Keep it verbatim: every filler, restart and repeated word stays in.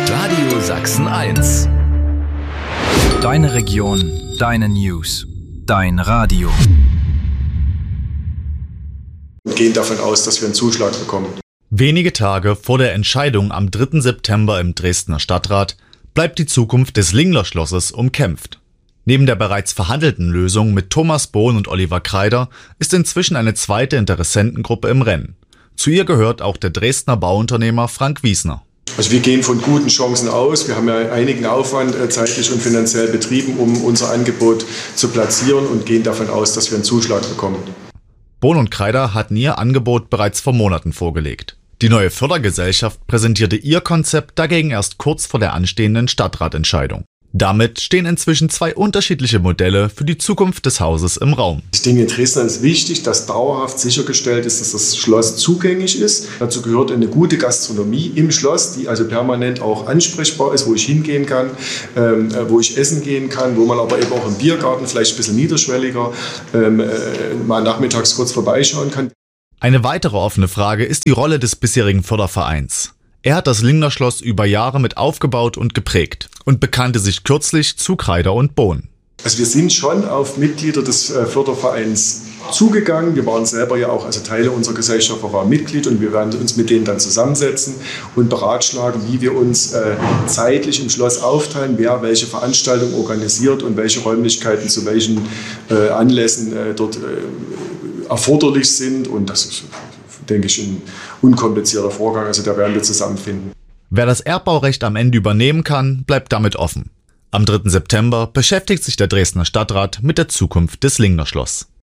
Radio Sachsen eins. Deine Region, deine News, dein Radio. Wir gehen davon aus, dass wir einen Zuschlag bekommen. Wenige Tage vor der Entscheidung am dritten September im Dresdner Stadtrat bleibt die Zukunft des Lingler-Schlosses umkämpft. Neben der bereits verhandelten Lösung mit Thomas Bohn und Oliver Kreider ist inzwischen eine zweite Interessentengruppe im Rennen. Zu ihr gehört auch der Dresdner Bauunternehmer Frank Wiesner. Also wir gehen von guten Chancen aus. Wir haben ja einigen Aufwand äh, zeitlich und finanziell betrieben, um unser Angebot zu platzieren und gehen davon aus, dass wir einen Zuschlag bekommen. Bohn und Kreider hatten ihr Angebot bereits vor Monaten vorgelegt. Die neue Fördergesellschaft präsentierte ihr Konzept dagegen erst kurz vor der anstehenden Stadtratentscheidung. Damit stehen inzwischen zwei unterschiedliche Modelle für die Zukunft des Hauses im Raum. Ich denke, in Dresden ist wichtig, dass dauerhaft sichergestellt ist, dass das Schloss zugänglich ist. Dazu gehört eine gute Gastronomie im Schloss, die also permanent auch ansprechbar ist, wo ich hingehen kann, ähm, wo ich essen gehen kann, wo man aber eben auch im Biergarten vielleicht ein bisschen niederschwelliger ähm, äh, mal nachmittags kurz vorbeischauen kann. Eine weitere offene Frage ist die Rolle des bisherigen Fördervereins. Er hat das Lingler Schloss über Jahre mit aufgebaut und geprägt und bekannte sich kürzlich zu Kreider und Bohn. Also wir sind schon auf Mitglieder des äh, Fördervereins zugegangen. Wir waren selber ja auch, also Teile unserer Gesellschaft waren Mitglied und wir werden uns mit denen dann zusammensetzen und beratschlagen, wie wir uns äh, zeitlich im Schloss aufteilen, wer welche Veranstaltung organisiert und welche Räumlichkeiten zu welchen äh, Anlässen äh, dort äh, erforderlich sind. Und das ist, denke ich, ein unkomplizierter Vorgang, also da werden wir zusammenfinden. Wer das Erbbaurecht am Ende übernehmen kann, bleibt damit offen. Am dritten September beschäftigt sich der Dresdner Stadtrat mit der Zukunft des Lingner Schloss.